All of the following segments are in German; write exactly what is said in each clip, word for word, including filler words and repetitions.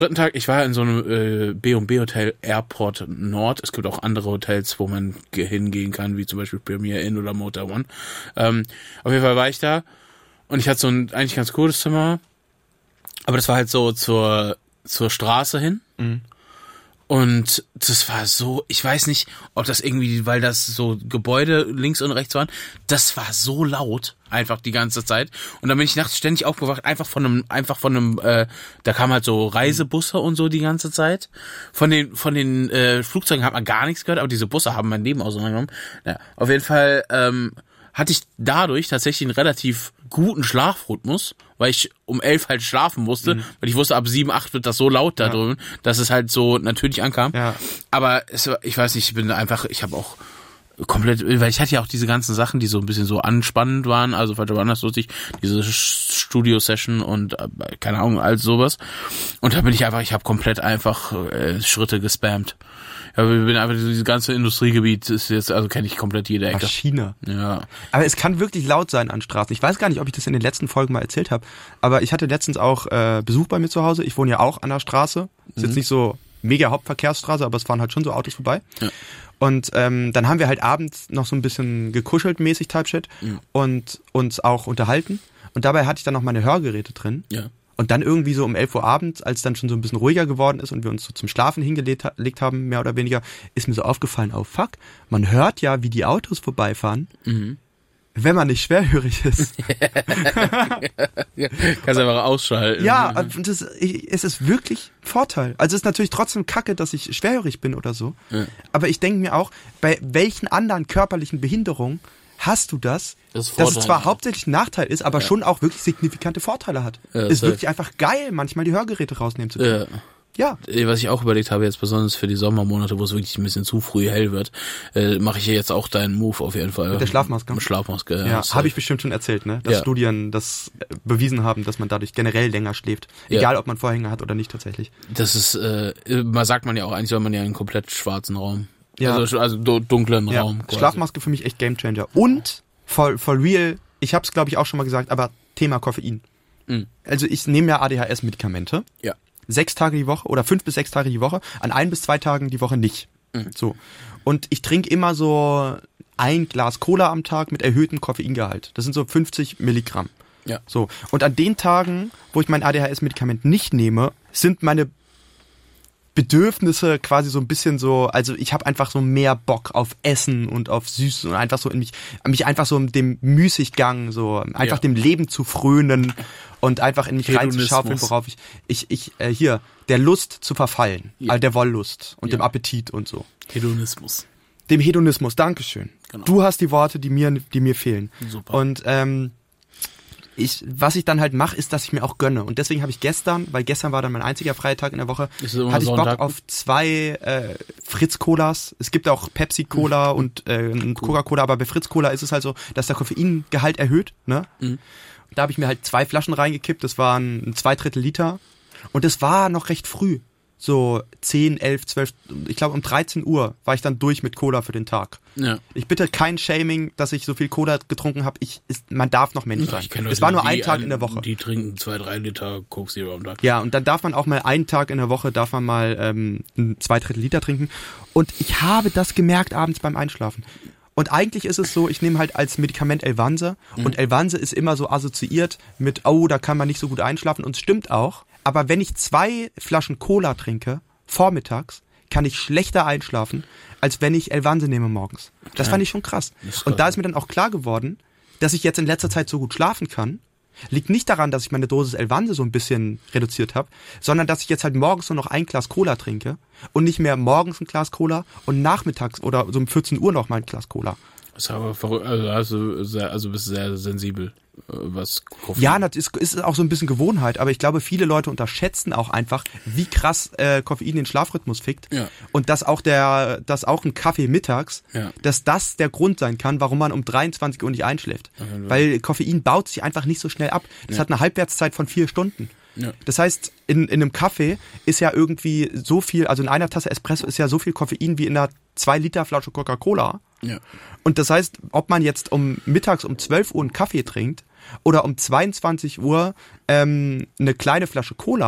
Dritten Tag, ich war in so einem äh, B und B Hotel Airport Nord. Es gibt auch andere Hotels, wo man ge- hingehen kann, wie zum Beispiel Premier Inn oder Motor One. Ähm, auf jeden Fall war ich da und ich hatte so ein eigentlich ganz cooles Zimmer, aber das war halt so zur zur Straße hin. Mhm. Und das war so, ich weiß nicht, ob das irgendwie, weil das so Gebäude links und rechts waren, das war so laut, einfach die ganze Zeit. Und dann bin ich nachts ständig aufgewacht, einfach von einem, einfach von einem, äh, da kamen halt so Reisebusse und so die ganze Zeit. Von den, von den äh, Flugzeugen hat man gar nichts gehört, aber diese Busse haben mein Leben auseinandergenommen. Ja, auf jeden Fall ähm, hatte ich dadurch tatsächlich einen relativ guten Schlafrhythmus, weil ich um elf halt schlafen musste, mhm. weil ich wusste, ab sieben, acht wird das so laut da ja. drüben, dass es halt so natürlich ankam. Ja. Aber es, ich weiß nicht, ich bin einfach, ich habe auch komplett, weil ich hatte ja auch diese ganzen Sachen, die so ein bisschen so anspannend waren, also falsch aber anders lustig, diese Studio-Session und äh, keine Ahnung, all sowas. Und da bin ich einfach, ich habe komplett einfach äh, Schritte gespammt. Ja, wir bin einfach, dieses ganze Industriegebiet ist jetzt, also kenne ich komplett jede Ecke. China. Ja. Aber es kann wirklich laut sein an Straßen. Ich weiß gar nicht, ob ich das in den letzten Folgen mal erzählt habe, aber ich hatte letztens auch äh, Besuch bei mir zu Hause. Ich wohne ja auch an der Straße. Ist mhm. jetzt nicht so mega Hauptverkehrsstraße, aber es fahren halt schon so Autos vorbei. Ja. Und ähm, dann haben wir halt abends noch so ein bisschen gekuschelt mäßig Type-Shit mhm. und uns auch unterhalten. Und dabei hatte ich dann noch meine Hörgeräte drin. Ja. Und dann irgendwie so um elf Uhr abends, als dann schon so ein bisschen ruhiger geworden ist und wir uns so zum Schlafen hingelegt haben, mehr oder weniger, ist mir so aufgefallen, oh fuck, man hört ja, wie die Autos vorbeifahren, mhm. wenn man nicht schwerhörig ist. ja, kannst einfach ausschalten. Ja, und das, es ist wirklich ein Vorteil. Also es ist natürlich trotzdem kacke, dass ich schwerhörig bin oder so. Ja. Aber ich denke mir auch, bei welchen anderen körperlichen Behinderungen hast du das, das dass es zwar ja. hauptsächlich ein Nachteil ist, aber ja. schon auch wirklich signifikante Vorteile hat. Ja, ist wirklich einfach geil, manchmal die Hörgeräte rausnehmen zu können. Ja. ja. Was ich auch überlegt habe, jetzt besonders für die Sommermonate, wo es wirklich ein bisschen zu früh hell wird, äh, mache ich hier jetzt auch deinen Move auf jeden Fall. Mit der Schlafmaske? Mit Schlafmaske, ja. Ja, habe ich bestimmt schon erzählt, ne? Dass ja. Studien das bewiesen haben, dass man dadurch generell länger schläft. Egal, ja. ob man Vorhänge hat oder nicht tatsächlich. Das ist, äh, man sagt man ja auch, eigentlich soll man ja einen komplett schwarzen Raum. Ja. Also, also dunklen ja. Raum. Quasi. Schlafmaske für mich echt Gamechanger. Und For, for real, ich habe es glaube ich auch schon mal gesagt, aber Thema Koffein. Mhm. Also ich nehme ja A D H S-Medikamente. Ja. Sechs Tage die Woche oder fünf bis sechs Tage die Woche, an ein bis zwei Tagen die Woche nicht. Mhm. So. Und ich trinke immer so ein Glas Cola am Tag mit erhöhtem Koffeingehalt. Das sind so fünfzig Milligramm. Ja. So. Und an den Tagen, wo ich mein A D H S-Medikament nicht nehme, sind meine Bedürfnisse quasi so ein bisschen so, also ich habe einfach so mehr Bock auf Essen und auf Süßes und einfach so in mich, mich einfach so dem Müßiggang, so einfach ja. dem Leben zu frönen und einfach in mich reinzuschaufeln, worauf ich, ich, ich, äh, hier, der Lust zu verfallen, ja. also der Wollust und ja. dem Appetit und so. Hedonismus. Dem Hedonismus, Dankeschön. Genau. Du hast die Worte, die mir, die mir fehlen. Super. Und, ähm, Ich, was ich dann halt mache, ist, dass ich mir auch gönne. Und deswegen habe ich gestern, weil gestern war dann mein einziger freie Tag in der Woche, hatte ich Bock Sonntag? auf zwei äh, Fritz-Colas. Es gibt auch Pepsi-Cola mhm. und äh, cool. Coca-Cola, aber bei Fritz-Cola ist es halt so, dass der Koffeingehalt erhöht. Ne? Mhm. Da habe ich mir halt zwei Flaschen reingekippt, das waren ein zwei Drittel Liter. Und das war noch recht früh. So zehn, elf, zwölf, ich glaube um dreizehn Uhr war ich dann durch mit Cola für den Tag. Ja. Ich bitte kein Shaming, dass ich so viel Cola getrunken habe. Ich, ist, man darf noch Mensch sein. Es war nur ein Tag an, in der Woche. Die trinken zwei, drei Liter Coke Zero am Tag. Ja, und dann darf man auch mal einen Tag in der Woche, darf man mal ähm, zwei Drittel Liter trinken. Und ich habe das gemerkt abends beim Einschlafen. Und eigentlich ist es so, ich nehme halt als Medikament Elvanse. Mhm. Und Elvanse ist immer so assoziiert mit, oh, da kann man nicht so gut einschlafen. Und es stimmt auch. Aber wenn ich zwei Flaschen Cola trinke, vormittags, kann ich schlechter einschlafen, als wenn ich Elvanse nehme morgens. Das fand ich schon krass. Und da ist mir dann auch klar geworden, dass ich jetzt in letzter Zeit so gut schlafen kann. Liegt nicht daran, dass ich meine Dosis Elvanse so ein bisschen reduziert habe, sondern dass ich jetzt halt morgens nur noch ein Glas Cola trinke und nicht mehr morgens ein Glas Cola und nachmittags oder so um vierzehn Uhr noch mal ein Glas Cola. Das ist aber verrückt, also, also, sehr, also bist sehr sensibel, was Koffein. Ja, das ist, ist auch so ein bisschen Gewohnheit, aber ich glaube, viele Leute unterschätzen auch einfach, wie krass äh, Koffein den Schlafrhythmus fickt. Ja. Und dass auch der, dass auch ein Kaffee mittags, ja. dass das der Grund sein kann, warum man um dreiundzwanzig Uhr nicht einschläft. Ja, weil Koffein baut sich einfach nicht so schnell ab. Das ja. hat eine Halbwertszeit von vier Stunden. Ja. Das heißt, in, in einem Kaffee ist ja irgendwie so viel, also in einer Tasse Espresso ist ja so viel Koffein wie in einer zwei Liter Flasche Coca-Cola. Ja. Und das heißt, ob man jetzt um mittags um zwölf Uhr einen Kaffee trinkt oder um zweiundzwanzig Uhr ähm, eine kleine Flasche Cola,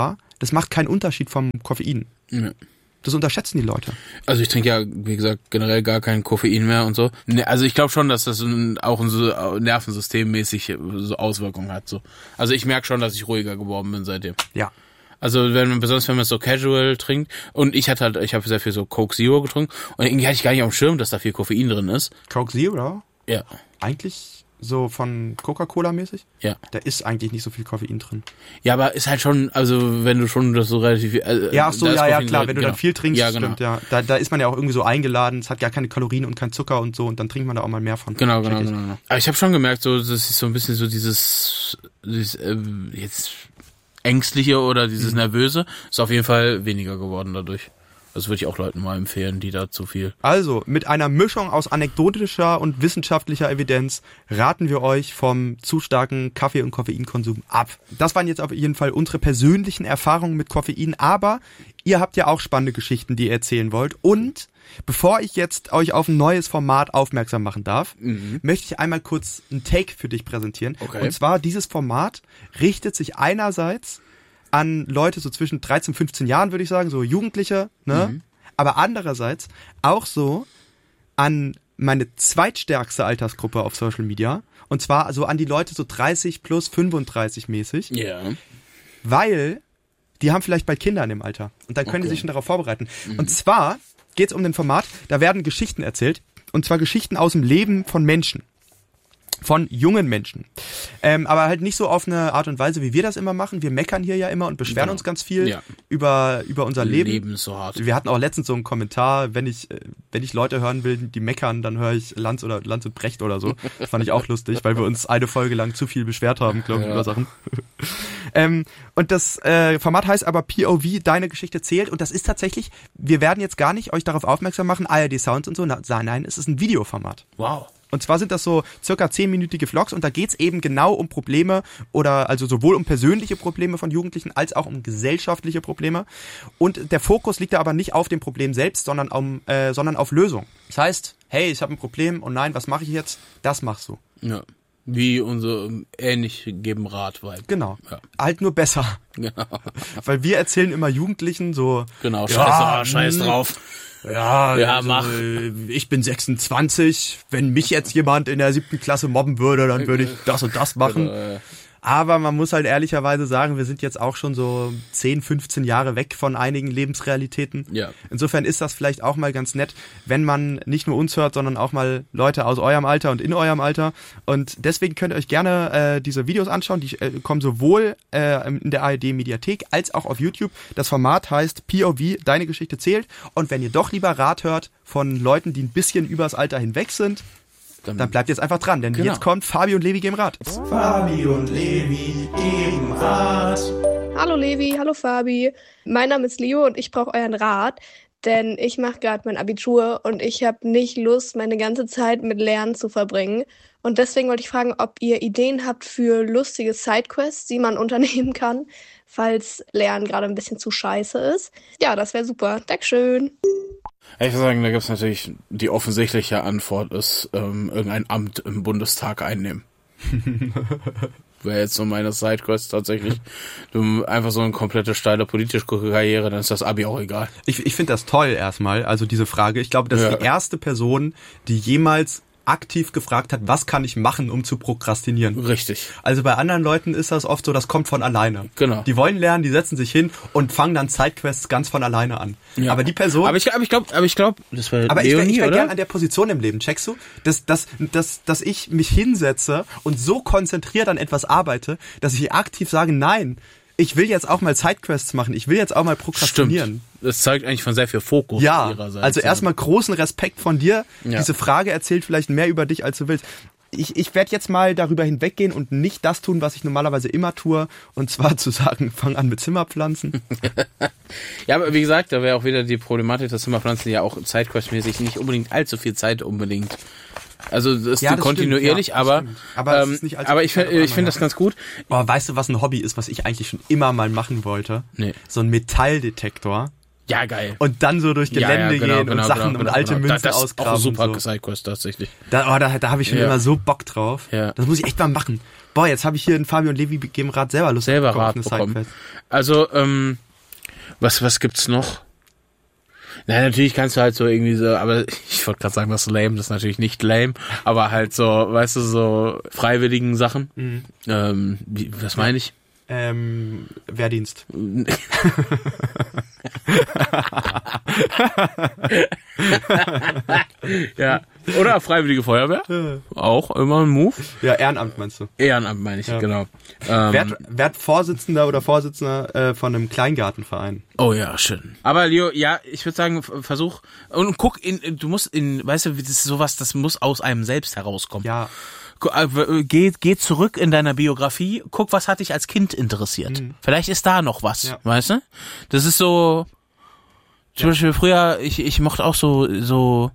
das macht keinen Unterschied vom Koffein. Ja. Das unterschätzen die Leute. Also ich trinke ja, wie gesagt, generell gar kein Koffein mehr und so. Ne, also ich glaube schon, dass das ein, auch ein so nervensystemmäßig so Auswirkungen hat. So. Also ich merke schon, dass ich ruhiger geworden bin seitdem. Ja. Also wenn man, besonders wenn man es so casual trinkt, und ich hatte halt, ich habe sehr viel so Coke Zero getrunken und irgendwie hatte ich gar nicht auf dem Schirm, dass da viel Koffein drin ist. Coke Zero? Ja. Eigentlich so von Coca-Cola mäßig? Ja. Da ist eigentlich nicht so viel Koffein drin. Ja, aber ist halt schon, also wenn du schon das so relativ... Äh, ja, ach so, ja, ja, klar, drin, wenn du genau. dann viel trinkst, ja, genau. stimmt, ja. Da, da ist man ja auch irgendwie so eingeladen, es hat gar keine Kalorien und kein Zucker und so und dann trinkt man da auch mal mehr von. Genau, genau, genau, genau. Aber ich habe schon gemerkt, so, das ist so ein bisschen so dieses, dieses äh, jetzt Ängstliche oder dieses mhm. Nervöse, ist auf jeden Fall weniger geworden dadurch. Das würde ich auch Leuten mal empfehlen, die da zu viel... Also, mit einer Mischung aus anekdotischer und wissenschaftlicher Evidenz raten wir euch vom zu starken Kaffee- und Koffeinkonsum ab. Das waren jetzt auf jeden Fall unsere persönlichen Erfahrungen mit Koffein, aber ihr habt ja auch spannende Geschichten, die ihr erzählen wollt. Und bevor ich jetzt euch auf ein neues Format aufmerksam machen darf, mhm. möchte ich einmal kurz einen Take für dich präsentieren. Okay. Und zwar, dieses Format richtet sich einerseits an Leute so zwischen dreizehn, fünfzehn Jahren, würde ich sagen, so Jugendliche, ne? Mhm. Aber andererseits auch so an meine zweitstärkste Altersgruppe auf Social Media. Und zwar so an die Leute so dreißig plus fünfunddreißig mäßig. Ja. Weil die haben vielleicht bald Kinder in dem Alter. Und dann können okay. die sich schon darauf vorbereiten. Mhm. Und zwar geht es um den Format, da werden Geschichten erzählt. Und zwar Geschichten aus dem Leben von Menschen. Von jungen Menschen. Ähm, aber halt nicht so auf eine Art und Weise, wie wir das immer machen. Wir meckern hier ja immer und beschweren genau. uns ganz viel ja. über, über unser Leben. Leben ist so hart. Wir hatten auch letztens so einen Kommentar, wenn ich, wenn ich Leute hören will, die meckern, dann höre ich Lanz oder Lanz und Brecht oder so. Das fand ich auch lustig, weil wir uns eine Folge lang zu viel beschwert haben, glaube ich, ja. über Sachen. ähm, und das äh, Format heißt aber P O V, deine Geschichte zählt. Und das ist tatsächlich, wir werden jetzt gar nicht euch darauf aufmerksam machen, A R D Sounds und so. Na, nein, es ist ein Videoformat. Wow. Und zwar sind das so circa zehnminütige Vlogs und da geht's eben genau um Probleme oder also sowohl um persönliche Probleme von Jugendlichen als auch um gesellschaftliche Probleme. Und der Fokus liegt da aber nicht auf dem Problem selbst, sondern, um, äh, sondern auf Lösung. Das heißt, hey, ich habe ein Problem und nein, was mache ich jetzt? Das machst du. Ja. Wie unsere ähnlich geben Rat weit. Genau. Ja. Halt nur besser. Genau. Weil wir erzählen immer Jugendlichen so. Genau, scheiß, ja, scheiß drauf. Ja, ja also, mach. Ich bin sechsundzwanzig. Wenn mich jetzt jemand in der siebten Klasse mobben würde, dann würde ich das und das machen. Aber man muss halt ehrlicherweise sagen, wir sind jetzt auch schon so zehn, fünfzehn Jahre weg von einigen Lebensrealitäten. Ja. Insofern ist das vielleicht auch mal ganz nett, wenn man nicht nur uns hört, sondern auch mal Leute aus eurem Alter und in eurem Alter. Und deswegen könnt ihr euch gerne äh, diese Videos anschauen. Die äh, kommen sowohl äh, in der A R D-Mediathek als auch auf YouTube. Das Format heißt P O V, deine Geschichte zählt. Und wenn ihr doch lieber Rat hört von Leuten, die ein bisschen übers Alter hinweg sind, Dann, dann bleibt jetzt einfach dran, denn genau. jetzt kommt Fabi und Levi geben Rat. Fabi und Levi geben Rat. Hallo Levi, hallo Fabi. Mein Name ist Leo und ich brauche euren Rat, denn ich mache gerade mein Abitur und ich habe nicht Lust, meine ganze Zeit mit Lernen zu verbringen. Und deswegen wollte ich fragen, ob ihr Ideen habt für lustige Sidequests, die man unternehmen kann, falls Lernen gerade ein bisschen zu scheiße ist. Ja, das wäre super. Dankeschön. Ich würde sagen, da gibt es natürlich die offensichtliche Antwort ist, ähm, irgendein Amt im Bundestag einnehmen. Wäre jetzt so meine Sidequest tatsächlich. Du einfach so eine komplette steile politische Karriere, dann ist das Abi auch egal. Ich, ich finde das toll erstmal, also diese Frage. Ich glaube, das ja. ist die erste Person, die jemals aktiv gefragt hat, was kann ich machen, um zu prokrastinieren. Richtig. Also bei anderen Leuten ist das oft so, das kommt von alleine. Genau. Die wollen lernen, die setzen sich hin und fangen dann Sidequests ganz von alleine an. Ja. Aber die Person... Aber ich, aber ich glaube, aber ich glaub, das war aber Leonie, ich wäre wär oder? gern an der Position im Leben, checkst du? Dass, dass, dass, dass ich mich hinsetze und so konzentriert an etwas arbeite, dass ich aktiv sage, nein, ich will jetzt auch mal Sidequests machen, ich will jetzt auch mal prokrastinieren. Stimmt. Das zeugt eigentlich von sehr viel Fokus ja, ihrerseits. Also erstmal großen Respekt von dir. Ja. Diese Frage erzählt vielleicht mehr über dich, als du willst. Ich, ich werde jetzt mal darüber hinweggehen und nicht das tun, was ich normalerweise immer tue. Und zwar zu sagen, fang an mit Zimmerpflanzen. Ja, aber wie gesagt, da wäre auch wieder die Problematik, dass Zimmerpflanzen ja auch zeitquestmäßig nicht unbedingt allzu viel Zeit unbedingt. Also das ist ja, das kontinuierlich, stimmt, ja, aber, aber, ähm, ist nicht aber ich, ich finde das ganz gut. Oh, weißt du, was ein Hobby ist, was ich eigentlich schon immer mal machen wollte? Nee. So ein Metalldetektor. Ja, geil. Und dann so durch Gelände ja, ja, genau, gehen genau, und Sachen genau, genau, und alte genau. Münzen das ausgraben. Das ist auch super so. Sidequest tatsächlich. Da, oh, da, da habe ich schon ja. immer so Bock drauf. Ja. Das muss ich echt mal machen. Boah, jetzt habe ich hier in Fabi und Levi geben Rat selber Lust selber bekommen, Rat auf eine bekommen. Sidequest. Also, ähm, Was, was gibt's noch? Na, natürlich kannst du halt so irgendwie so, aber ich wollte gerade sagen, was lame, das ist natürlich nicht lame, aber halt so, weißt du, so freiwilligen Sachen. Mhm. Ähm, wie, was meine ich? Ähm, Wehrdienst. Ja. Oder Freiwillige Feuerwehr. Auch immer ein Move. Ja, Ehrenamt meinst du? Ehrenamt meine ich, ja. Genau. Ähm, werd, werd Vorsitzender oder Vorsitzender äh, von einem Kleingartenverein. Oh ja, schön. Aber Leo, ja, ich würde sagen, versuch und guck in, du musst in, weißt du, das ist sowas, das muss aus einem selbst herauskommen. Ja. Geh, geh zurück in deiner Biografie, guck, was hat dich als Kind interessiert. Mhm. Vielleicht ist da noch was, ja. Weißt du? Das ist so, zum ja. Beispiel früher, ich, ich mochte auch so, so,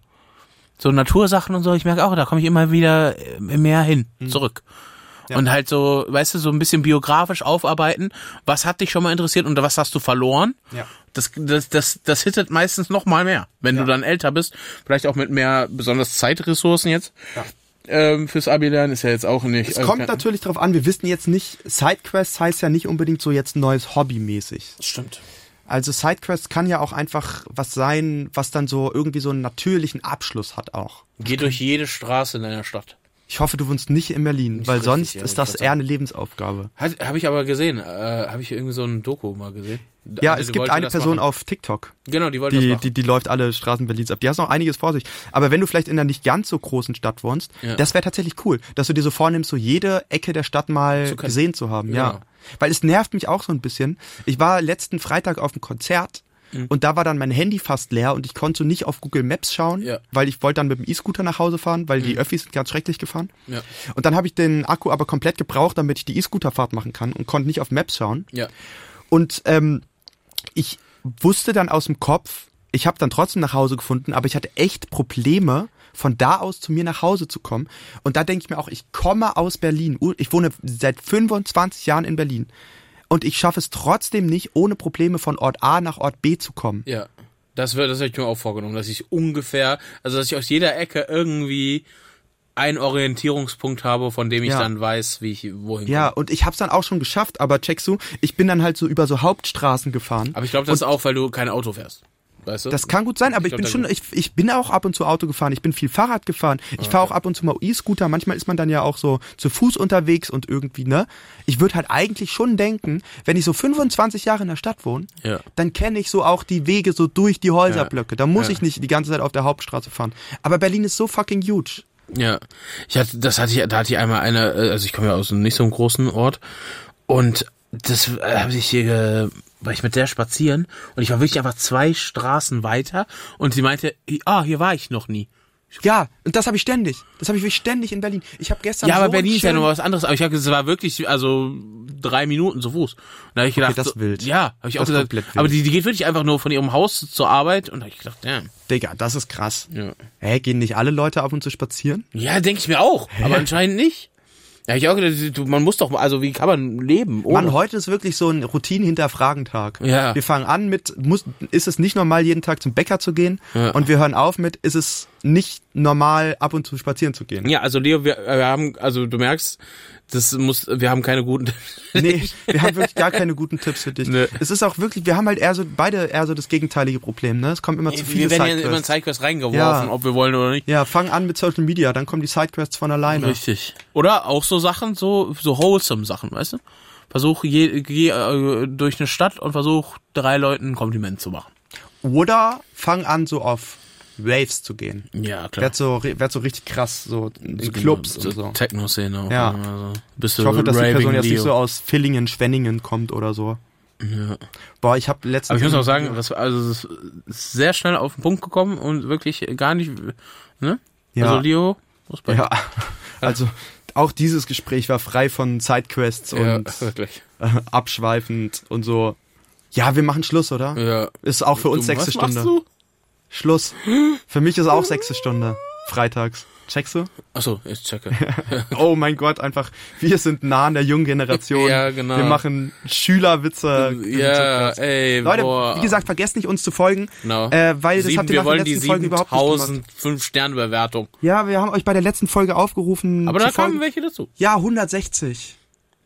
so Natursachen und so, ich merke auch, da komme ich immer wieder mehr hin, mhm. zurück. Ja. Und halt so, weißt du, so ein bisschen biografisch aufarbeiten, was hat dich schon mal interessiert und was hast du verloren? Ja. Das, das, das, das hittet meistens noch mal mehr, wenn ja. du dann älter bist, vielleicht auch mit mehr, besonders Zeitressourcen jetzt. Ja. Ähm, fürs Abi-Lernen ist ja jetzt auch nicht... Es kommt natürlich drauf an, wir wissen jetzt nicht, Sidequests heißt ja nicht unbedingt so jetzt ein neues Hobby mäßig. Stimmt. Also Sidequests kann ja auch einfach was sein, was dann so irgendwie so einen natürlichen Abschluss hat auch. Geh durch jede Straße in deiner Stadt. Ich hoffe, du wohnst nicht in Berlin, nicht weil richtig, sonst ja, ist das eher eine Lebensaufgabe. Habe ich aber gesehen. Äh, Habe ich irgendwie so ein Doku mal gesehen. Ja, eine, es gibt eine Person machen. auf TikTok. Genau, die wollte die, das machen. Die, die läuft alle Straßen Berlins ab. Die hat noch einiges vor sich. Aber wenn du vielleicht in einer nicht ganz so großen Stadt wohnst, ja. das wäre tatsächlich cool, dass du dir so vornimmst, so jede Ecke der Stadt mal gesehen zu haben. Ja. ja. Weil es nervt mich auch so ein bisschen. Ich war letzten Freitag auf einem Konzert. Mhm. Und da war dann mein Handy fast leer und ich konnte nicht auf Google Maps schauen, ja. weil ich wollte dann mit dem E-Scooter nach Hause fahren, weil mhm. die Öffis sind ganz schrecklich gefahren. Ja. Und dann habe ich den Akku aber komplett gebraucht, damit ich die E-Scooterfahrt machen kann und konnte nicht auf Maps schauen. Ja. Und ähm, ich wusste dann aus dem Kopf, ich habe dann trotzdem nach Hause gefunden, aber ich hatte echt Probleme, von da aus zu mir nach Hause zu kommen. Und da denke ich mir auch, ich komme aus Berlin. Ich wohne seit fünfundzwanzig Jahren in Berlin. Und ich schaffe es trotzdem nicht, ohne Probleme von Ort A nach Ort B zu kommen. Ja, das wird, das habe ich mir auch vorgenommen, dass ich ungefähr, also dass ich aus jeder Ecke irgendwie einen Orientierungspunkt habe, von dem ich ja. dann weiß, wie ich wohin komme. Ja, und ich hab's dann auch schon geschafft, aber checkst du, ich bin dann halt so über so Hauptstraßen gefahren. Aber ich glaube, das ist auch, weil du kein Auto fährst. Weißt du? Das kann gut sein, aber ich, ich glaub, bin schon, ich, ich bin auch ab und zu Auto gefahren, ich bin viel Fahrrad gefahren, ich okay. fahre auch ab und zu mal E-Scooter, manchmal ist man dann ja auch so zu Fuß unterwegs und irgendwie, ne? Ich würde halt eigentlich schon denken, wenn ich so fünfundzwanzig Jahre in der Stadt wohne, ja. dann kenne ich so auch die Wege so durch die Häuserblöcke, da muss ja. ich nicht die ganze Zeit auf der Hauptstraße fahren. Aber Berlin ist so fucking huge. Ja, ich hatte, das hatte ich, da hatte ich einmal eine, also ich komme ja aus einem nicht so einem großen Ort und das äh, habe ich hier, war ich mit der spazieren und ich war wirklich einfach zwei Straßen weiter und sie meinte, ah, hier war ich noch nie. Ja, und das habe ich ständig. Das habe ich wirklich ständig in Berlin. Ich habe gestern Ja, aber so Berlin ist ja noch was anderes. Aber ich habe es war wirklich, also drei Minuten zu Fuß. Und da habe ich gedacht, okay, das ist wild. Ja, habe ich auch gesagt. Aber die, die geht wirklich einfach nur von ihrem Haus zur Arbeit. Und da habe ich gedacht, ja. Digga, das ist krass. Ja. Hä, gehen nicht alle Leute ab und zu spazieren? Ja, denke ich mir auch. Hä? Aber anscheinend nicht. Ja, ich auch gedacht, man muss doch, also wie kann man leben? Ohne? Mann, heute ist wirklich so ein Routinen-Hinterfragen-Tag. Ja. Wir fangen an mit, muss, ist es nicht normal, jeden Tag zum Bäcker zu gehen? Ja. Und wir hören auf mit, ist es nicht normal, ab und zu spazieren zu gehen? Ja, also Leo, wir, wir haben, also du merkst, das muss, wir haben keine guten Tipps. Nee, wir haben wirklich gar keine guten Tipps für dich. Nee. Es ist auch wirklich, wir haben halt eher so, beide eher so das gegenteilige Problem, ne? Es kommt immer zu viele Sidequests. Wir werden Sidequests. ja immer in Sidequests reingeworfen, ja. ob wir wollen oder nicht. Ja, fang an mit Social Media, dann kommen die Sidequests von alleine. Richtig. Oder auch so Sachen, so, so wholesome Sachen, weißt du? Versuch, je, geh äh, durch eine Stadt und versuch, drei Leuten ein Kompliment zu machen. Oder fang an, so auf Waves zu gehen. Ja, klar. Werd so, werd so richtig krass, so in Clubs so, und so. Techno-Szene. Ja. Also, bist du ich hoffe, dass die Person jetzt Leo. nicht so aus Villingen, Schwenningen kommt oder so. Ja. Boah, ich habe letztens... Aber ich muss auch sagen, das, also, das ist sehr schnell auf den Punkt gekommen und wirklich gar nicht, ne? Ja. Also Leo, was bei Ja, also auch dieses Gespräch war frei von Sidequests und ja, wirklich. Äh, abschweifend und so. Ja, wir machen Schluss, oder? Ja. Ist auch für uns du, sechste was Stunde. Machst du? Schluss. Für mich ist auch sechste Stunde. Freitags. Checkst du? Achso, ich checke. Oh mein Gott, einfach, wir sind nah an der jungen Generation. Ja, genau. Wir machen Schülerwitze. Ja, so ey, Leute, boah. wie gesagt, vergesst nicht, uns zu folgen. Genau. Äh, weil Sieben, das habt ihr wir nach wollen der letzten die Folge überhaupt nicht gemacht. siebentausend fünf-Sterne-Bewertung. Ja, wir haben euch bei der letzten Folge aufgerufen. Aber da kamen folgen. welche dazu. Ja, hundertsechzig.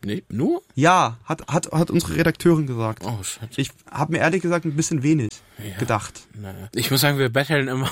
Nee, nur? Ja, hat, hat, hat unsere Redakteurin gesagt. Oh, shit. Ich habe mir ehrlich gesagt ein bisschen wenig Ja. gedacht. Naja. Ich muss sagen, wir betteln immer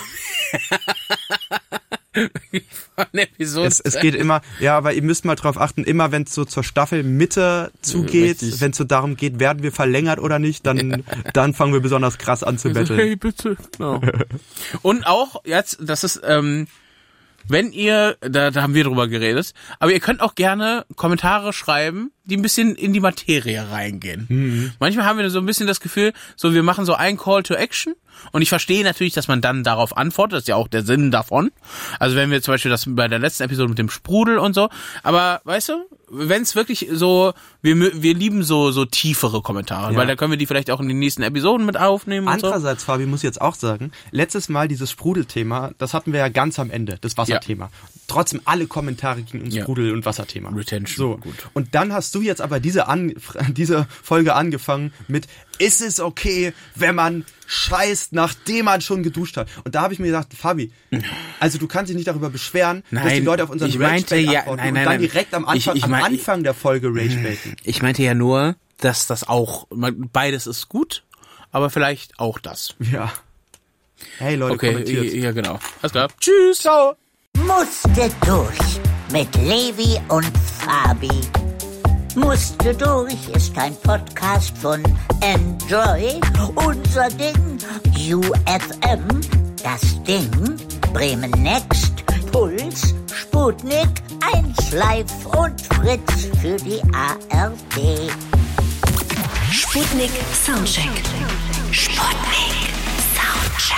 von Episode. Es, es geht immer, ja, aber ihr müsst mal drauf achten, immer wenn es so zur Staffelmitte zugeht, Richtig. wenn es so darum geht, werden wir verlängert oder nicht, dann, dann fangen wir besonders krass an zu betteln. Hey, bitte. Genau. Und auch jetzt, das ist, ähm, wenn ihr, da, da haben wir drüber geredet, aber ihr könnt auch gerne Kommentare schreiben, die ein bisschen in die Materie reingehen. Mhm. Manchmal haben wir so ein bisschen das Gefühl, so wir machen so ein Call to Action und ich verstehe natürlich, dass man dann darauf antwortet, das ist ja auch der Sinn davon. Also wenn wir zum Beispiel das bei der letzten Episode mit dem Sprudel und so, aber weißt du, wenn es wirklich so, wir wir lieben so so tiefere Kommentare, Ja. weil da können wir die vielleicht auch in den nächsten Episoden mit aufnehmen und so. Andererseits, Fabi, muss ich jetzt auch sagen, letztes Mal dieses Sprudelthema, das hatten wir ja ganz am Ende, das Wasserthema. Ja. Trotzdem alle Kommentare gegen uns Ja. Sprudel- und Wasserthema. Retention, So. gut. Und dann hast du jetzt aber diese, an, diese Folge angefangen mit, ist es okay, wenn man scheißt, nachdem man schon geduscht hat? Und da habe ich mir gedacht, Fabi, also du kannst dich nicht darüber beschweren, dass Nein, die Leute auf unseren ich meinte Rage-Bait ja- antworten nein, nein, und dann nein. direkt am Anfang, Ich- ich am mein- Anfang der Folge Rage-Baiten. Ich meinte ja nur, dass das auch, beides ist gut, aber vielleicht auch das. Ja. Hey Leute, Okay, kommentiert. ja genau. Alles klar. Tschüss. Ciao. Musste durch mit Levi und Fabi. Musste durch ist ein Podcast von Enjoy. Unser Ding, U F M, das Ding, Bremen Next, Puls, Sputnik, eins Live und Fritz für die A R D. Sputnik Soundcheck. Sputnik Soundcheck.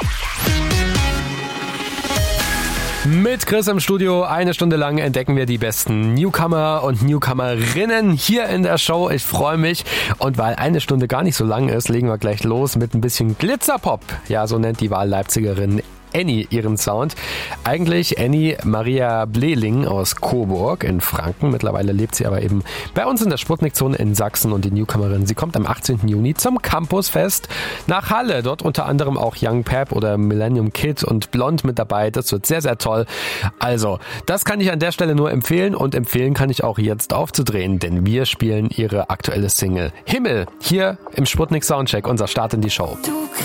Mit Chris im Studio, eine Stunde lang entdecken wir die besten Newcomer und Newcomerinnen hier in der Show. Ich freue mich. Und weil eine Stunde gar nicht so lang ist, legen wir gleich los mit ein bisschen Glitzerpop. Ja, so nennt die Wahlleipzigerin Annie ihren Sound. Eigentlich Annie Maria Bleling aus Coburg in Franken. Mittlerweile lebt sie aber eben bei uns in der Sputnik-Zone in Sachsen und die Newcomerin. Sie kommt am achtzehnten Juni zum Campusfest nach Halle. Dort unter anderem auch Young Pep oder Millennium Kid und Blond mit dabei. Das wird sehr, sehr toll. Also, das kann ich an der Stelle nur empfehlen und empfehlen kann ich auch jetzt aufzudrehen, denn wir spielen ihre aktuelle Single Himmel hier im Sputnik Soundcheck, unser Start in die Show. Du